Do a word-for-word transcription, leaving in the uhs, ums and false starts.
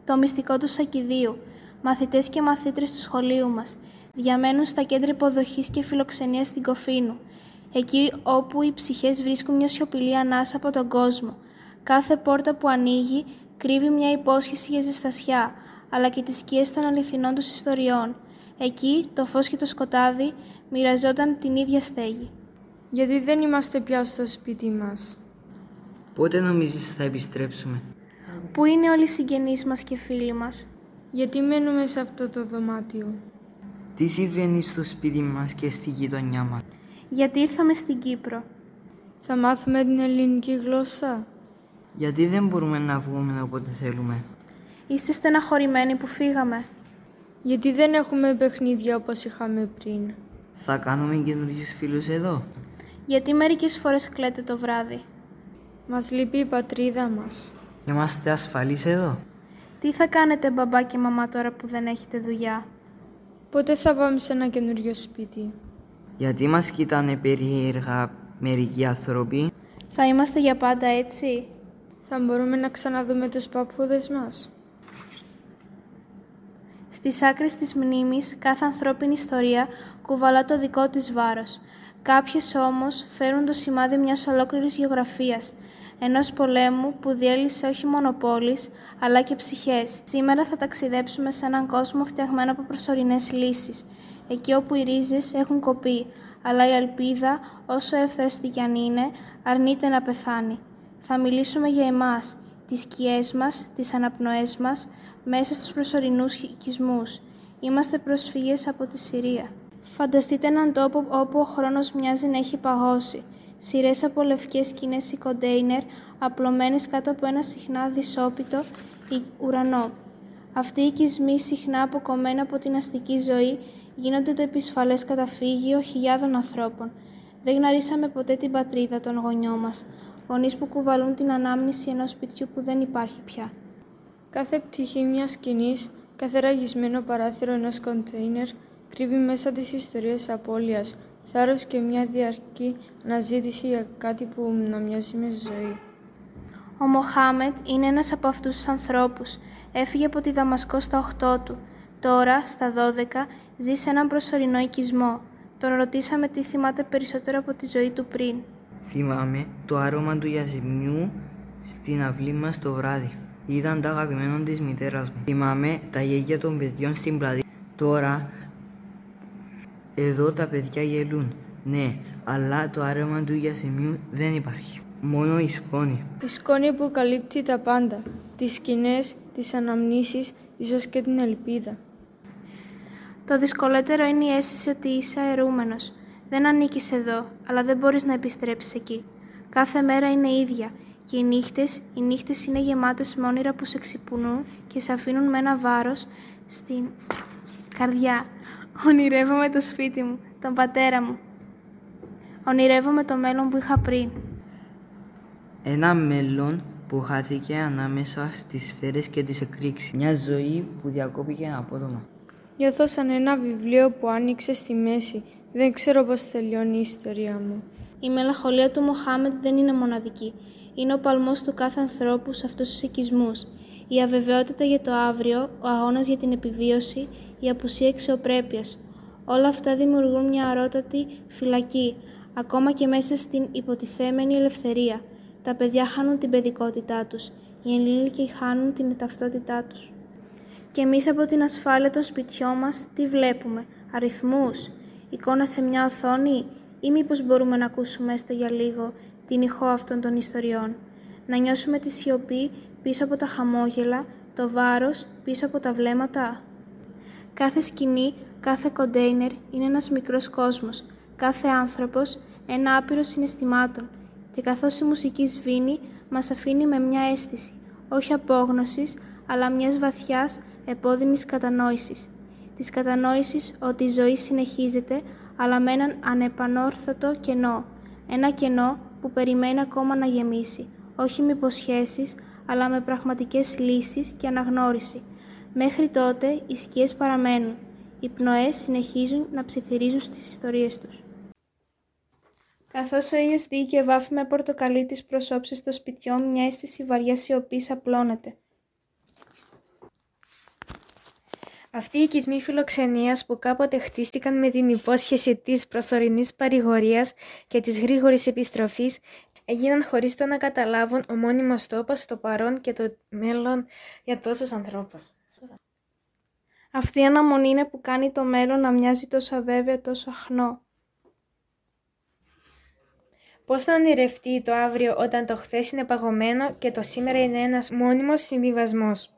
το μυστικό του σακιδίου. Μαθητές και μαθήτρες του σχολείου μας διαμένουν στα κέντρα υποδοχής και φιλοξενίας στην Κοφίνου, εκεί όπου οι ψυχές βρίσκουν μια σιωπηλή ανάσα από τον κόσμο. Κάθε πόρτα που ανοίγει κρύβει μια υπόσχεση για ζεστασιά, αλλά και τις σκιές των αληθινών τους ιστοριών. Εκεί το φως και το σκοτάδι μοιραζόταν την ίδια στέγη. Γιατί δεν είμαστε πια στο σπίτι μας? Πότε νομίζεις θα επιστρέψουμε? Πού είναι όλοι οι συγγενείς μας και φίλοι μας? Γιατί μένουμε σε αυτό το δωμάτιο? Τι συμβαίνει στο σπίτι μας και στη γειτονιά μας? Γιατί ήρθαμε στην Κύπρο? Θα μάθουμε την ελληνική γλώσσα? Γιατί δεν μπορούμε να βγούμε όποτε θέλουμε? Είστε στεναχωρημένοι που φύγαμε? Γιατί δεν έχουμε παιχνίδια όπως είχαμε πριν? Θα κάνουμε καινούριους φίλους εδώ? Γιατί μερικές φορές κλαίτε το βράδυ? Μας λείπει η πατρίδα μας. Είμαστε ασφαλείς εδώ? Τι θα κάνετε μπαμπά και μαμά τώρα που δεν έχετε δουλειά? Πότε θα πάμε σε ένα καινούριο σπίτι? Γιατί μας κοιτάνε περίεργα μερικοί άνθρωποι? Θα είμαστε για πάντα έτσι? Θα μπορούμε να ξαναδούμε τους παππούδες μας? Στις άκρες της μνήμης, κάθε ανθρώπινη ιστορία κουβαλά το δικό της βάρος. Κάποιες όμως φέρουν το σημάδι μιας ολόκληρης γεωγραφίας, ενός πολέμου που διέλυσε όχι μόνο πόλεις, αλλά και ψυχές. Σήμερα θα ταξιδέψουμε σε έναν κόσμο φτιαγμένο από προσωρινές λύσεις, εκεί όπου οι ρίζες έχουν κοπεί, αλλά η ελπίδα, όσο εύθραστη κι αν είναι, αρνείται να πεθάνει. Θα μιλήσουμε για εμάς, τις σκιές μας, τις αναπνοές μας, μέσα στους προσωρινούς οικισμούς. Είμαστε προσφύγες από τη Συρία. Φανταστείτε έναν τόπο όπου ο χρόνος μοιάζει να έχει παγώσει. Σειρές από λευκές σκηνές ή κοντέινερ, απλωμένες κάτω από ένα συχνά δυσόπιτο ουρανό. Αυτοί οι οικισμοί, συχνά αποκομμένοι από την αστική ζωή, γίνονται το επισφαλές καταφύγιο χιλιάδων ανθρώπων. Δεν γνωρίσαμε ποτέ την πατρίδα των γονιών μας, γονείς που κουβαλούν την ανάμνηση ενός σπιτιού που δεν υπάρχει πια. Κάθε πτυχή μιας σκηνής, κάθε ραγισμένο παράθυρο ενός κοντέινερ, κρύβει μέσα της ιστορίες απώλειας, θάρρος και μια διαρκή αναζήτηση για κάτι που να μοιάζει με ζωή. Ο Μοχάμετ είναι ένας από αυτούς τους ανθρώπους. Έφυγε από τη Δαμασκό στα οκτώ του. Τώρα, στα δώδεκα, ζει σε έναν προσωρινό οικισμό. Τον ρωτήσαμε τι θυμάται περισσότερο από τη ζωή του πριν. Θυμάμαι το άρωμα του γιασμινιού στην αυλή μας το βράδυ. Ήταν το αγαπημένο της μητέρας μου. Θυμάμαι τα γέλια των παιδιών στην πλατεία. Τώρα, εδώ τα παιδιά γελούν. Ναι, αλλά το άρωμα του γιασμινιού δεν υπάρχει. Μόνο η σκόνη. Η σκόνη που καλύπτει τα πάντα. Τις σκηνές, τις αναμνήσεις, ίσως και την ελπίδα. Το δυσκολότερο είναι η αίσθηση ότι είσαι αερούμενος. Δεν ανήκεις εδώ, αλλά δεν μπορείς να επιστρέψεις εκεί. Κάθε μέρα είναι ίδια και οι νύχτες, οι νύχτες είναι γεμάτες με όνειρα που σε ξυπνούν και σε αφήνουν με ένα βάρος στην καρδιά. Ονειρεύομαι το σπίτι μου, τον πατέρα μου. Ονειρεύομαι το μέλλον που είχα πριν. Ένα μέλλον που χάθηκε ανάμεσα στις σφαίρες και τις εκρήξεις. Μια ζωή που διακόπηκε απότομα. Νιώθω σαν ένα βιβλίο που άνοιξε στη μέση. Δεν ξέρω πώς τελειώνει η ιστορία μου. Η μελαγχολία του Μοχάμετ δεν είναι μοναδική. Είναι ο παλμός του κάθε ανθρώπου σε αυτούς τους οικισμούς. Η αβεβαιότητα για το αύριο, ο αγώνας για την επιβίωση, η απουσία αξιοπρέπειας. Όλα αυτά δημιουργούν μια αρώτατη φυλακή, ακόμα και μέσα στην υποτιθέμενη ελευθερία. Τα παιδιά χάνουν την παιδικότητά τους. Οι ενήλικοι χάνουν την ταυτότητά τους. Και εμείς από την ασφάλεια των σπιτιών μας τι βλέπουμε? Αριθμούς? Εικόνα σε μια οθόνη? Ή μήπως μπορούμε να ακούσουμε έστω για λίγο την ηχό αυτών των ιστοριών? Να νιώσουμε τη σιωπή πίσω από τα χαμόγελα, το βάρος πίσω από τα βλέμματα? Κάθε σκηνή, κάθε κοντέινερ είναι ένας μικρός κόσμος. Κάθε άνθρωπος ένα άπειρο συναισθημάτων. Και καθώς η μουσική σβήνει, μας αφήνει με μια αίσθηση, όχι απόγνωσης, αλλά μιας βαθιάς επώδυνης κατανόησης. Της κατανόησης ότι η ζωή συνεχίζεται, αλλά με έναν ανεπανόρθωτο κενό. Ένα κενό που περιμένει ακόμα να γεμίσει, όχι με υποσχέσεις, αλλά με πραγματικές λύσεις και αναγνώριση. Μέχρι τότε οι σκιές παραμένουν. Οι πνοές συνεχίζουν να ψιθυρίζουν στις ιστορίες τους. Καθώς ο ήλιος δει και βάφει με πορτοκαλί τις προσώψεις των σπιτιών, μια αίσθηση βαριά σιωπής απλώνεται. Αυτοί οι οικισμοί φιλοξενίας που κάποτε χτίστηκαν με την υπόσχεση της προσωρινής παρηγορίας και της γρήγορης επιστροφής, έγιναν χωρίς το να καταλάβουν ο μόνιμος τόπος, το παρόν και το μέλλον για τόσους ανθρώπους. Αυτή η αναμονή είναι που κάνει το μέλλον να μοιάζει τόσο αβέβαιο, τόσο αχνό. Πώς να ονειρευτεί το αύριο όταν το χθες είναι παγωμένο και το σήμερα είναι ένας μόνιμος συμβιβασμός.